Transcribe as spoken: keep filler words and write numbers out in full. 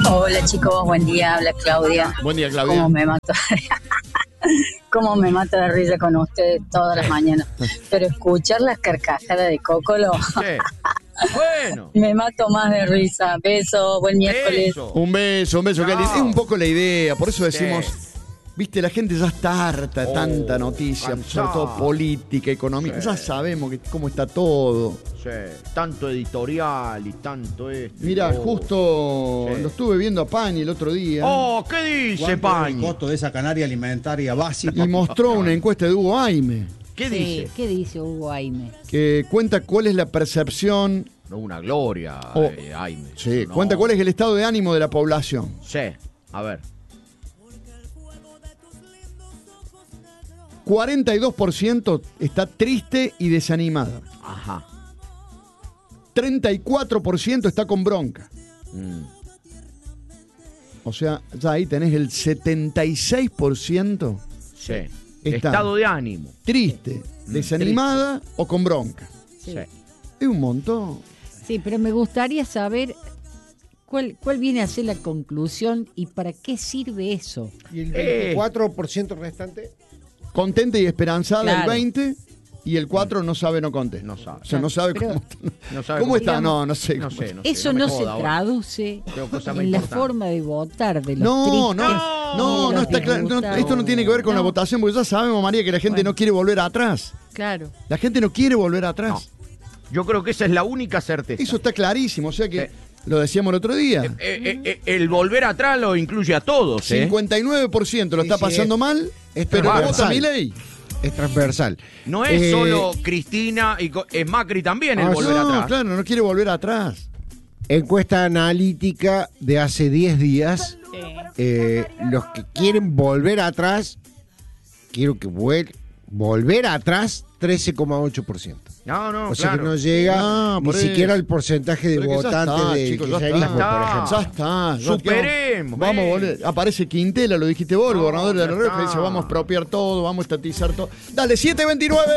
Hola chicos, buen día, habla Claudia. Buen día, Claudia. ¿Cómo me mato? ¿Cómo me mato de risa con ustedes todas las mañanas? Pero escuchar las carcajadas de Cocolo, Bueno, me mato más de risa. Besos, buen miércoles. eso. Un beso, un beso, Chao. Kelly. Es un poco la idea, por eso decimos, Sí. viste, la gente ya está harta de Oh, tanta noticia, cansado. sobre todo política, económica. Sí. Ya sabemos que, cómo está todo. Sí, tanto editorial y tanto esto. y Mira, lo- justo Sí. lo estuve viendo a Pani el otro día Oh, ¿qué dice, ¿Cuánto es el Pañi? costo de esa canaria alimentaria básica? y mostró una encuesta de Hugo Aime ¿Qué Sí, dice? ¿qué dice Hugo Aime? que cuenta cuál es la percepción, No, una gloria, Oh, eh, Aime. sí, No. cuenta cuál es el estado de ánimo de la población. Sí, a ver. cuarenta y dos por ciento está triste y desanimada. Ajá. treinta y cuatro por ciento está con bronca. Mm. O sea, ya ahí tenés el setenta y seis por ciento Sí. Está. Estado de ánimo. triste, Mm, desanimada o con bronca. Sí. Sí. Es un montón. Sí, pero me gustaría saber cuál, cuál viene a ser la conclusión y para qué sirve eso. ¿Y el Eh. veinticuatro por ciento restante? Contenta y esperanzada Claro. el veinte y el cuatro no sabe, no contesta. No sabe. O sea, no sabe Pero- cómo está. No sabe ¿Cómo está? digamos- No, no sé. No cómo sé, está. no sé. Eso me no, joda se ahora. traduce Tengo cosas más en la importantes. forma de votar de los No, no, tristes, no, de no, los está claro. No, disgustados. esto no tiene que ver con la No, votación, porque ya sabemos, María, que la gente Bueno. no quiere volver atrás. Claro. La gente no quiere volver atrás. Yo creo que esa es la única certeza. Eso está clarísimo. O sea que Sí. lo decíamos el otro día. Eh, eh, eh, el volver atrás lo incluye a todos, ¿eh? cincuenta y nueve por ciento lo Sí, está sí, pasando es- mal, es pero lo vota transversal. Milei. Es transversal. No es Eh, solo Cristina, y co- es Macri también el Ah, volver no, atrás. claro, no quiere volver atrás. Encuesta analítica de hace diez días. Eh, los que quieren volver atrás, quiero que vuel volver atrás, trece coma ocho por ciento. No, no, O sea claro. que no llega No, ni por siquiera eso. al porcentaje de Pero que ya votantes está, de chicos, ya kirchnerismo, está. por Ya ejemplo. Ya está. ya Superemos, Vamos, eh. volver. Aparece Quintela, lo dijiste vos, el No, gobernador de ya La Rioja, está. dice vamos a expropiar todo, vamos a estatizar todo. Dale, siete veintinueve.